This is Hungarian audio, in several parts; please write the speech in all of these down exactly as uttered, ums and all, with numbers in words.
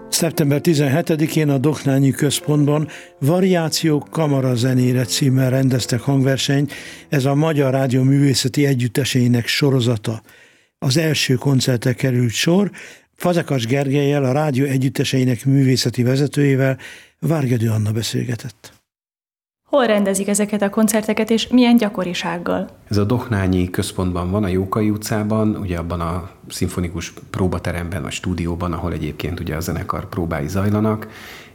szeptember tizenhetedikén a Doknányi Központban Variációk kamarazenére címmel rendeztek hangversenyt. Ez a Magyar Rádió Művészeti Együtteseinek sorozata. Az első koncertre került sor. Fazekas Gergellyel, a rádió együtteseinek művészeti vezetőjével Várgedő Anna beszélgetett. Hol rendezik ezeket a koncerteket, és milyen gyakorisággal? Ez a Doknányi Központban van, a Jókai utcában, ugye abban a szimfonikus próbateremben, vagy stúdióban, ahol egyébként ugye a zenekar próbái zajlanak,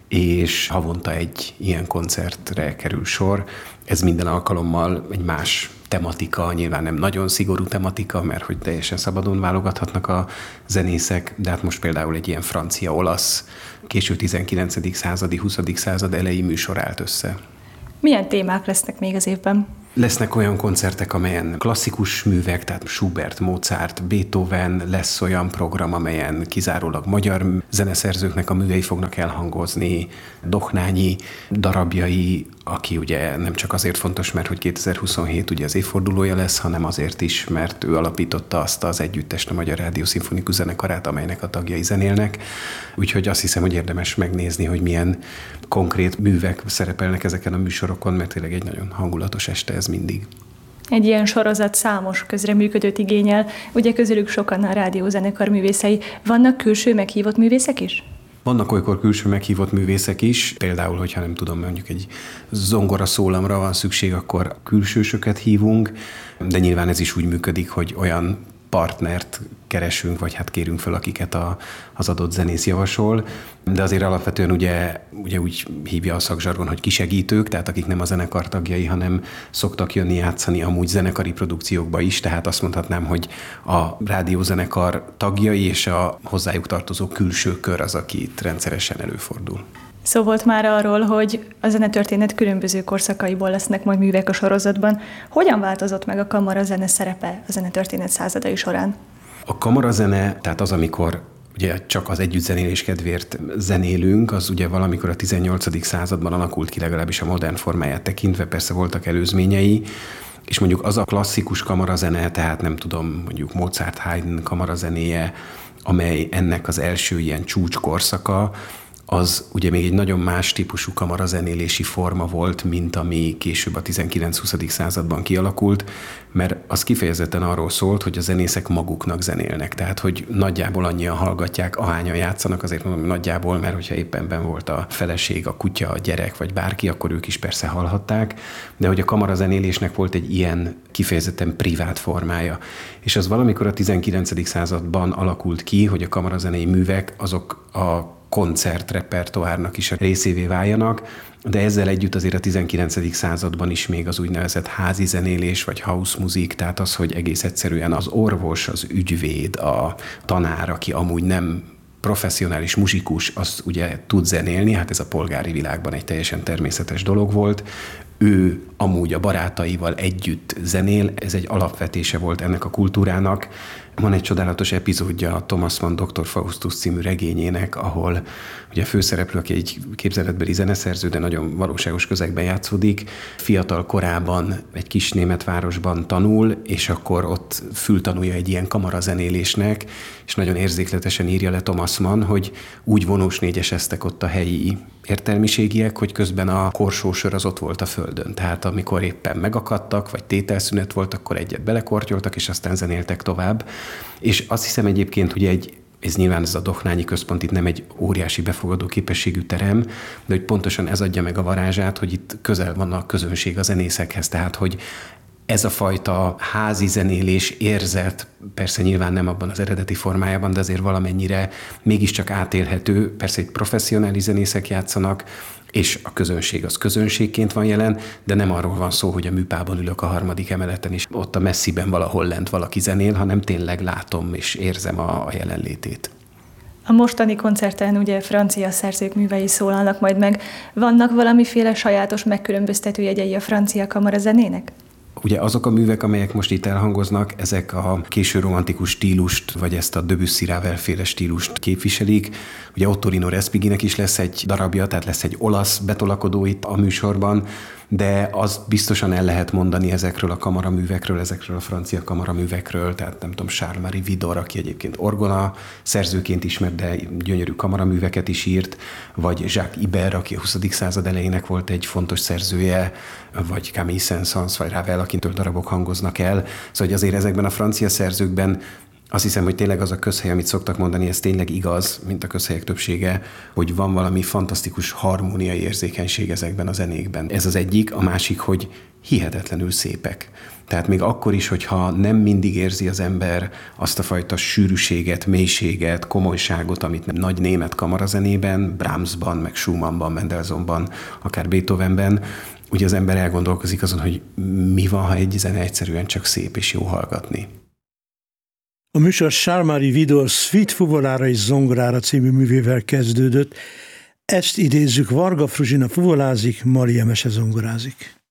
és havonta egy ilyen koncertre kerül sor. Ez minden alkalommal egy más tematika, nyilván nem nagyon szigorú tematika, mert hogy teljesen szabadon válogathatnak a zenészek, de hát most például egy ilyen francia-olasz, késő tizenkilencedik századi, huszadik század elejé műsor állt össze. Milyen témák lesznek még az évben? Lesznek olyan koncertek, amelyen klasszikus művek, tehát Schubert, Mozart, Beethoven, lesz olyan program, amelyen kizárólag magyar zeneszerzőknek a művei fognak elhangozni, Doknányi darabjai, aki ugye nem csak azért fontos, mert hogy kétezer-huszonhét ugye az évfordulója lesz, hanem azért is, mert ő alapította azt az együttest, a Magyar Rádió Szimfonikus Zenekarát, amelynek a tagjai zenélnek. Úgyhogy azt hiszem, hogy érdemes megnézni, hogy milyen konkrét művek szerepelnek ezeken a műsorokon, mert tényleg egy nagyon hangulatos este ez mindig. Egy ilyen sorozat számos közreműködőt igényel, ugye közülük sokan a rádiózenekar művészei. Vannak külső meghívott művészek is? Vannak olykor külső meghívott művészek is, például, hogyha nem tudom, mondjuk egy zongora szólamra van szükség, akkor külsősöket hívunk, de nyilván ez is úgy működik, hogy olyan partnert keresünk, vagy hát kérünk fel, akiket a, az adott zenész javasol, de azért alapvetően ugye, ugye úgy hívja a szakzsargon, hogy kisegítők, tehát akik nem a zenekar tagjai, hanem szoktak jönni játszani amúgy zenekari produkciókba is, tehát azt mondhatnám, hogy a rádiózenekar tagjai és a hozzájuk tartozó külső kör az, aki itt rendszeresen előfordul. Szó volt már arról, hogy a zenetörténet különböző korszakaiból lesznek majd művek a sorozatban. Hogyan változott meg a kamarazene szerepe a zenetörténet századai során? A kamarazene, tehát az, amikor ugye csak az együttzenélés kedvéért zenélünk, az ugye valamikor a tizennyolcadik században alakult ki, legalábbis a modern formáját tekintve, persze voltak előzményei, és mondjuk az a klasszikus kamarazene, tehát nem tudom, mondjuk Mozart, Haydn kamarazenéje, amely ennek az első ilyen csúcskorszaka, az ugye még egy nagyon más típusú kamarazenélési forma volt, mint ami később a tizenkilenc-huszadik században kialakult, mert az kifejezetten arról szólt, hogy a zenészek maguknak zenélnek, tehát hogy nagyjából annyian hallgatják, ahányan játszanak, azért mondom nagyjából, mert hogyha éppen benn volt a feleség, a kutya, a gyerek vagy bárki, akkor ők is persze hallhatták, de hogy a kamarazenélésnek volt egy ilyen kifejezetten privát formája. És az valamikor a tizenkilencedik században alakult ki, hogy a kamarazenei művek azok a koncertrepertoárnak is a részévé váljanak, de ezzel együtt azért a tizenkilencedik században is még az úgynevezett házi zenélés, vagy house music, tehát az, hogy egész egyszerűen az orvos, az ügyvéd, a tanár, aki amúgy nem professzionális muzsikus, az ugye tud zenélni, hát ez a polgári világban egy teljesen természetes dolog volt. Ő amúgy a barátaival együtt zenél, ez egy alapvetése volt ennek a kultúrának. Van egy csodálatos epizódja a Thomas Mann doktor Faustus című regényének, ahol ugye a főszereplő, aki egy képzeletbeli zeneszerző, de nagyon valóságos közegben játszódik, fiatal korában egy kis német városban tanul, és akkor ott fültanulja egy ilyen kamarazenélésnek, és nagyon érzékletesen írja le Thomas Mann, hogy úgy vonós négyeseztek ott a helyi értelmiségiek, hogy közben a korsósör az ott volt a földön. Tehát amikor éppen megakadtak, vagy tételszünet volt, akkor egyet belekortyoltak, és aztán zenéltek tovább. És azt hiszem egyébként, hogy egy, ez nyilván ez a Doknányi Központ itt nem egy óriási befogadó képességű terem, de hogy pontosan ez adja meg a varázsát, hogy itt közel van a közönség a zenészekhez, tehát hogy ez a fajta házi zenélés érzet, persze nyilván nem abban az eredeti formájában, de azért valamennyire mégiscsak átélhető. Persze egy professzionális zenészek játszanak, és a közönség az közönségként van jelen, de nem arról van szó, hogy a műpában ülök a harmadik emeleten, és ott a messziben valahol lent valaki zenél, hanem tényleg látom és érzem a, a jelenlétét. A mostani koncerten ugye francia szerzők művei szólalnak majd meg. Vannak valamiféle sajátos megkülönböztető jegyei a francia kamarazenének? Ugye azok a művek, amelyek most itt elhangoznak, ezek a késő romantikus stílust, vagy ezt a Debussy-Ravel féle stílust képviselik. Ugye Ottorino Respighinek is lesz egy darabja, tehát lesz egy olasz betolakodó itt a műsorban, de azt biztosan el lehet mondani ezekről a kamaraművekről, ezekről a francia kamaraművekről, tehát nem tudom, Charles-Marie Widor, aki egyébként orgona szerzőként ismert, de gyönyörű kamaraműveket is írt, vagy Jacques Ibert, aki a huszadik század elejének volt egy fontos szerzője, vagy Camille Saint-Saëns, vagy Ravel, akintől darabok hangoznak el. Szóval hogy azért ezekben a francia szerzőkben azt hiszem, hogy tényleg az a közhely, amit szoktak mondani, ez tényleg igaz, mint a közhelyek többsége, hogy van valami fantasztikus harmóniai érzékenység ezekben a zenékben. Ez az egyik, a másik, hogy hihetetlenül szépek. Tehát még akkor is, hogyha nem mindig érzi az ember azt a fajta sűrűséget, mélységet, komolyságot, amit nagy német kamarazenében, Brahmsban, meg Schumannban, Mendelssohnban, akár Beethovenben, ugye az ember elgondolkozik azon, hogy mi van, ha egy zene egyszerűen csak szép és jó hallgatni. A műsor Charles-Marie Widor Suite fuvolára és zongorára című művével kezdődött. Ezt idézzük, Varga Fruzsina fuvolázik, Maria Mese zongorázik.